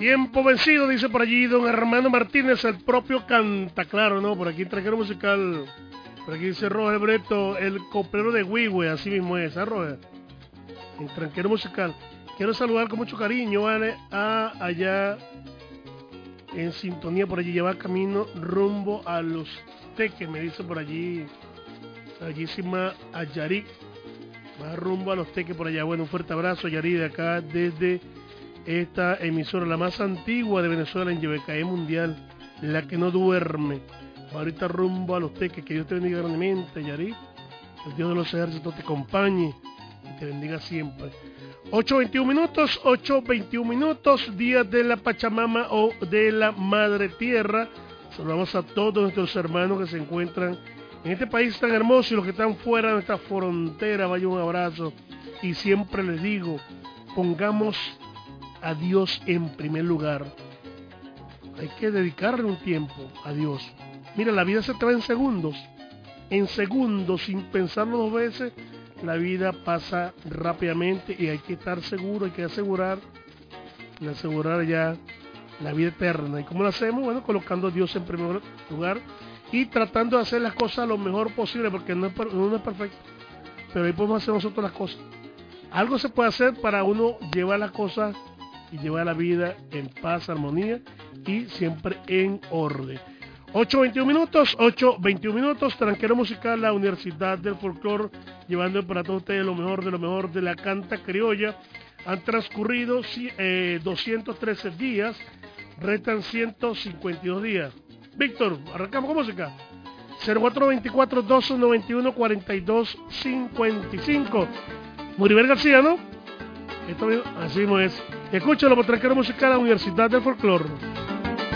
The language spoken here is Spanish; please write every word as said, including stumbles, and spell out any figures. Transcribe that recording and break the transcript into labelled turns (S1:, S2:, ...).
S1: Tiempo vencido, dice por allí don Armando Martínez, el propio canta, claro, ¿no? Por aquí tranquero musical, por aquí dice Roger Breto, el coplero de Huihue, así mismo es, ¿ah, Roger? El tranquero musical. Quiero saludar con mucho cariño, ¿vale? A allá en sintonía, por allí lleva camino rumbo a Los Teques, me dice por allí, bellísima a Yari, va rumbo a Los Teques por allá. Bueno, un fuerte abrazo, Yari, de acá desde esta emisora, la más antigua de Venezuela en Yebecaé Mundial, la que no duerme. Ahorita rumbo a Los Teques, que Dios te bendiga grandemente, Yari. El Dios de los ejércitos te acompañe y te bendiga siempre. ocho veintiuno minutos, ocho veintiuno minutos, día de la Pachamama o de la Madre Tierra. Saludamos a todos nuestros hermanos que se encuentran en este país tan hermoso y los que están fuera de nuestra frontera. Vaya un abrazo y siempre les digo, pongamos a Dios en primer lugar. Hay que dedicarle un tiempo a Dios. Mira, la vida se te va en segundos. En segundos, sin pensarlo dos veces, la vida pasa rápidamente y hay que estar seguro, hay que asegurar, asegurar ya la vida eterna. ¿Y cómo lo hacemos? Bueno, colocando a Dios en primer lugar y tratando de hacer las cosas lo mejor posible, porque no es, no es perfecto, pero ahí podemos hacer nosotros las cosas. Algo se puede hacer para uno llevar las cosas y llevar la vida en paz, armonía y siempre en orden. ocho veintiuno minutos, ocho veintiuno minutos, tranquero musical, la Universidad del Folclor, llevando para todos ustedes lo mejor de lo mejor de la canta criolla. Han transcurrido eh, doscientos trece días, restan ciento cincuenta y dos días. Víctor, arrancamos con música. cero cuatro veinticuatro, doce noventa y uno, cuarenta y dos cincuenta y cinco. Muriver García, ¿no? Esto mismo, así mismo es. Escúchalo por tranquero musical, la Universidad del Folclor.